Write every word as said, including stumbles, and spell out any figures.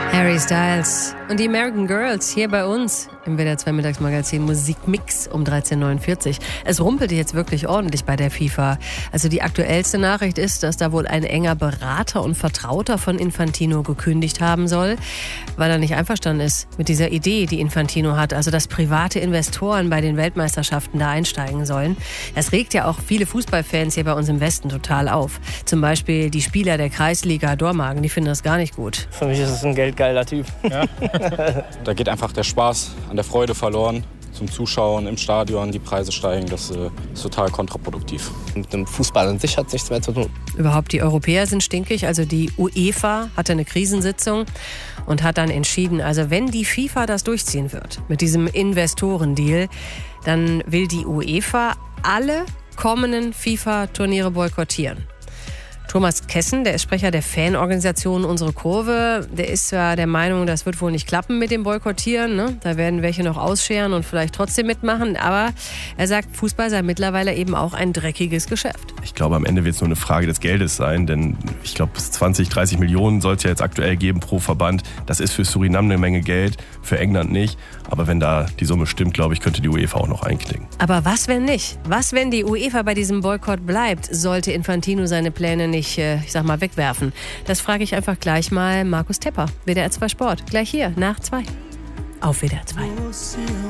Harry Styles und die American Girls hier bei uns im W D R zwei Mittagsmagazin Musikmix um dreizehn Uhr neunundvierzig. Es rumpelte jetzt wirklich ordentlich bei der FIFA. Also die aktuellste Nachricht ist, dass da wohl ein enger Berater und Vertrauter von Infantino gekündigt haben soll, weil er nicht einverstanden ist mit dieser Idee, die Infantino hat, also dass private Investoren bei den Weltmeisterschaften da einsteigen sollen. Das regt ja auch viele Fußballfans hier bei uns im Westen total auf. Zum Beispiel die Spieler der Kreisliga Dormagen, die finden das gar nicht gut. Für mich ist es ein geldgeiler Typ. Ja. Da geht einfach der Spaß an der Freude verloren. Zum Zuschauen im Stadion, die Preise steigen, das äh, ist total kontraproduktiv. Mit dem Fußball an sich hat nichts mehr zu tun. Überhaupt, die Europäer sind stinkig. Also die UEFA hatte eine Krisensitzung und hat dann entschieden, also wenn die FIFA das durchziehen wird mit diesem Investorendeal, dann will die UEFA alle kommenden FIFA-Turniere boykottieren. Thomas Kessen, der ist Sprecher der Fanorganisation Unsere Kurve, der ist zwar der Meinung, das wird wohl nicht klappen mit dem Boykottieren, ne? Da werden welche noch ausscheren und vielleicht trotzdem mitmachen, aber er sagt, Fußball sei mittlerweile eben auch ein dreckiges Geschäft. Ich glaube, am Ende wird es nur eine Frage des Geldes sein, denn ich glaube, bis zwanzig, dreißig Millionen soll es ja jetzt aktuell geben pro Verband. Das ist für Suriname eine Menge Geld, für England nicht, aber wenn da die Summe stimmt, glaube ich, könnte die UEFA auch noch einknicken. Aber was, wenn nicht? Was, wenn die UEFA bei diesem Boykott bleibt? Sollte Infantino seine Pläne nicht ich sag mal, wegwerfen? Das frage ich einfach gleich mal Markus Tepper, W D R zwei Sport. Gleich hier, nach zwei. Auf W D R zwei.